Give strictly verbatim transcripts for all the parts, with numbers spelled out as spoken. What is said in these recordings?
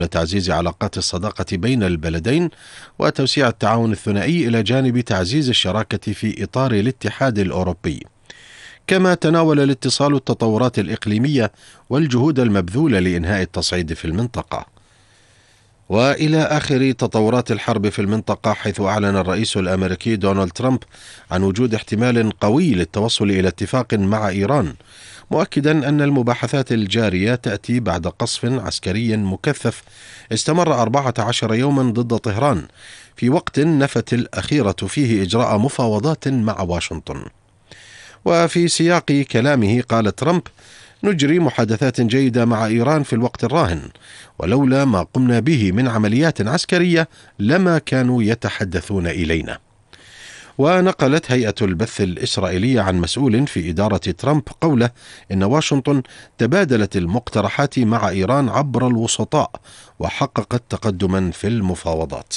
تعزيز علاقات الصداقة بين البلدين وتوسيع التعاون الثنائي إلى جانب تعزيز الشراكة في إطار الاتحاد الأوروبي. كما تناول الاتصال التطورات الإقليمية والجهود المبذولة لإنهاء التصعيد في المنطقة. وإلى آخر تطورات الحرب في المنطقة، حيث أعلن الرئيس الأمريكي دونالد ترامب عن وجود احتمال قوي للتوصل إلى اتفاق مع إيران، مؤكدا أن المباحثات الجارية تأتي بعد قصف عسكري مكثف استمر أربعة عشر يوما ضد طهران، في وقت نفت الأخيرة فيه إجراء مفاوضات مع واشنطن. وفي سياق كلامه قال ترامب: نجري محادثات جيدة مع إيران في الوقت الراهن، ولولا ما قمنا به من عمليات عسكرية لما كانوا يتحدثون إلينا. ونقلت هيئة البث الإسرائيلية عن مسؤول في إدارة ترامب قوله إن واشنطن تبادلت المقترحات مع إيران عبر الوسطاء وحققت تقدما في المفاوضات.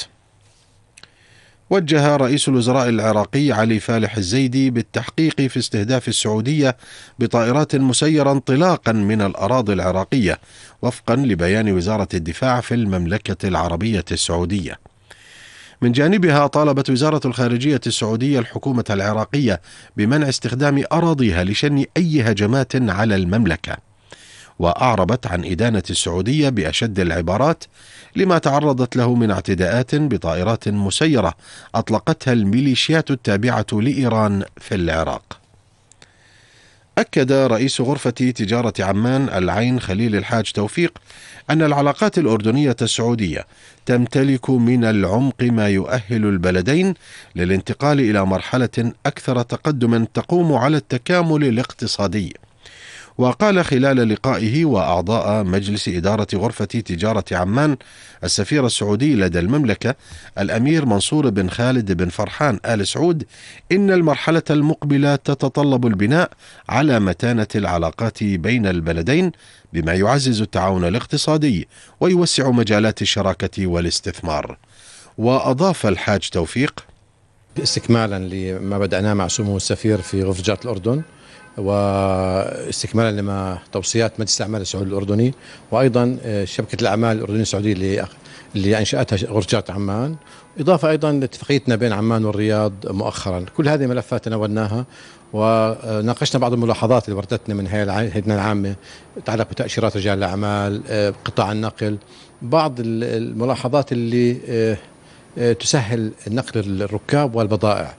وجه رئيس الوزراء العراقي علي فالح الزيدي بالتحقيق في استهداف السعودية بطائرات مسيرة انطلاقا من الأراضي العراقية، وفقا لبيان وزارة الدفاع في المملكة العربية السعودية. من جانبها طالبت وزارة الخارجية السعودية الحكومة العراقية بمنع استخدام أراضيها لشن أي هجمات على المملكة، وأعربت عن إدانة السعودية بأشد العبارات لما تعرضت له من اعتداءات بطائرات مسيرة أطلقتها الميليشيات التابعة لإيران في العراق. أكد رئيس غرفة تجارة عمان العين خليل الحاج توفيق أن العلاقات الأردنية السعودية تمتلك من العمق ما يؤهل البلدين للانتقال إلى مرحلة أكثر تقدما تقوم على التكامل الاقتصادي. وقال خلال لقائه وأعضاء مجلس إدارة غرفة تجارة عمان السفير السعودي لدى المملكة الأمير منصور بن خالد بن فرحان آل سعود إن المرحلة المقبلة تتطلب البناء على متانة العلاقات بين البلدين بما يعزز التعاون الاقتصادي ويوسع مجالات الشراكة والاستثمار. وأضاف الحاج توفيق: استكمالا لما بدأناه مع سمو السفير في غرفة تجارة الأردن، واستكمالا لما توصيات مجلس الأعمال السعودي الأردني، وأيضا شبكة الأعمال الأردنية السعودية اللي اللي أنشأتها غرفة تجارة عمان، إضافة أيضا لاتفاقيتنا بين عمان والرياض مؤخرا. كل هذه ملفات تناولناها وناقشنا بعض الملاحظات اللي وردتنا من هيئتنا العامة تتعلق بتأشيرات رجال الأعمال، قطاع النقل، بعض الملاحظات اللي تسهل نقل الركاب والبضائع.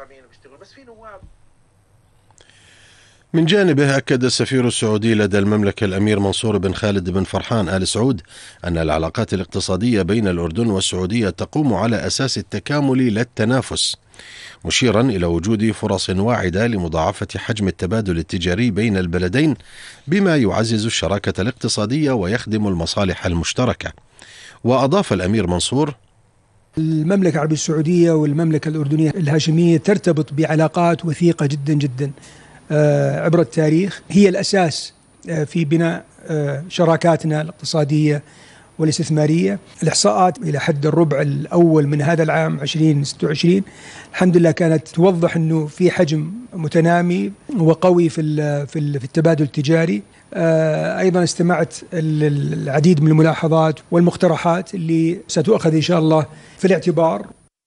من جانبه أكد السفير السعودي لدى المملكة الأمير منصور بن خالد بن فرحان آل سعود أن العلاقات الاقتصادية بين الأردن والسعودية تقوم على أساس التكامل لا التنافس، مشيرا إلى وجود فرص واعدة لمضاعفة حجم التبادل التجاري بين البلدين بما يعزز الشراكة الاقتصادية ويخدم المصالح المشتركة. وأضاف الأمير منصور: المملكة العربية السعودية والمملكة الأردنية الهاشمية ترتبط بعلاقات وثيقة جدا جدا عبر التاريخ، هي الأساس في بناء شراكاتنا الاقتصادية والاستثمارية. الإحصاءات إلى حد الربع الأول من هذا العام عشرين ستة وعشرين الحمد لله كانت توضح أنه في حجم متنامي وقوي في في التبادل التجاري. أيضا استمعت العديد من الملاحظات والمقترحات اللي ستؤخذ إن شاء الله في الاعتبار.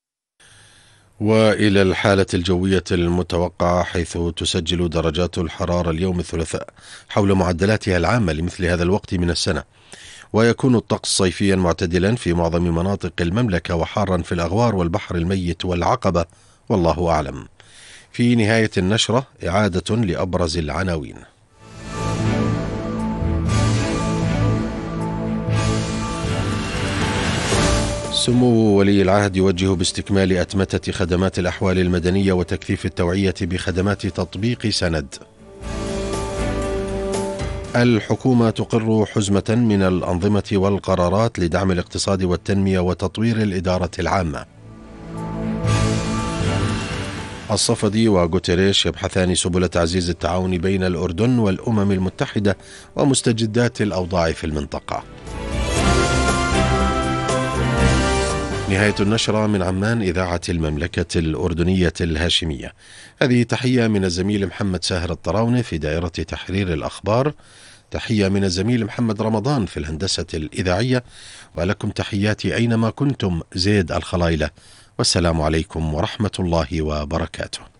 وإلى الحالة الجوية المتوقعة، حيث تسجل درجات الحرارة اليوم الثلاثاء حول معدلاتها العامة لمثل هذا الوقت من السنة، ويكون الطقس صيفيا معتدلا في معظم مناطق المملكة وحارا في الأغوار والبحر الميت والعقبة، والله أعلم. في نهاية النشرة إعادة لأبرز العناوين. سمو ولي العهد يوجه باستكمال أتمتة خدمات الأحوال المدنية وتكثيف التوعية بخدمات تطبيق سند. الحكومة تقر حزمة من الأنظمة والقرارات لدعم الاقتصاد والتنمية وتطوير الإدارة العامة. الصفدي وغوتيريش يبحثان سبل تعزيز التعاون بين الأردن والأمم المتحدة ومستجدات الأوضاع في المنطقة. نهاية النشرة من عمان، إذاعة المملكة الأردنية الهاشمية. هذه تحية من الزميل محمد ساهر الطراونة في دائرة تحرير الأخبار، تحية من الزميل محمد رمضان في الهندسة الإذاعية، ولكم تحياتي أينما كنتم، زيد الخلايلة، والسلام عليكم ورحمة الله وبركاته.